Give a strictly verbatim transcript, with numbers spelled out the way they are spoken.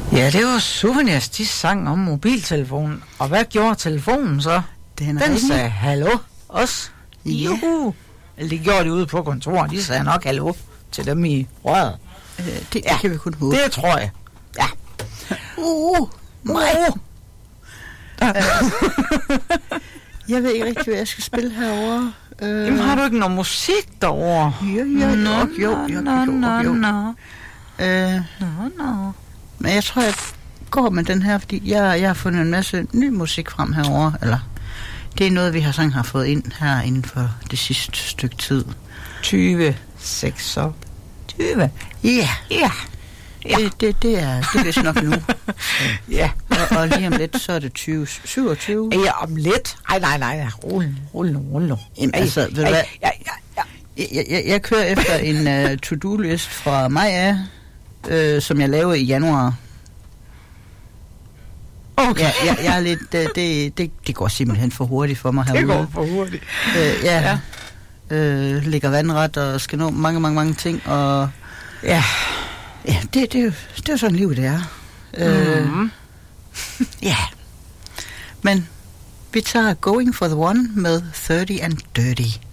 Ja, det var Souvenirs, de sang om mobiltelefonen. Og hvad gjorde telefonen så? Den, Den sagde hallo os. Ja. Juhu. Eller det gjorde de ude på kontoret. De sagde nok hallo til dem i røret. Øh, det, det ja, kan vi kun håbe. Det tror jeg. Ja. Uh, mig. Uh. Jeg ved ikke rigtig, hvad jeg skal spille herovre. Øh... Jamen, har du ikke noget musik derovre? Jo, jo, jo, Nå, jo, jo, jo, nå, nå, jo. nå. Øh, Nå, nå. Men jeg tror, jeg går med den her, fordi jeg, jeg har fundet en masse ny musik frem herovre. Eller, det er noget, vi har sådan har fået ind her inden for det sidste stykke tid. tyve, seksogtyve. Ja, Ja. Ja. det, det, det er det er vist nok nu. Ja. Og, og lige om lidt, så er det tyve, syvogtyve. Ja, om lidt. Ej, nej, nej. Rull, rull nu, rull nu. Jamen, altså, ved du hvad? Ja, ja, ja. Jeg, jeg, jeg kører efter en uh, to-do-list fra mig af, uh, som jeg laver i januar. Okay. Ja, jeg, jeg er lidt, uh, det, det, det går simpelthen for hurtigt for mig herude. Det går for hurtigt. Uh, ja, ja. Uh, ligger vandret og skal nå mange, mange, mange ting. Og Ja. ja, det, det, er jo, det er jo sådan livet, det er. Uh, Mm-hmm. Ja. Men vi tager Going for the One med thirty and Dirty.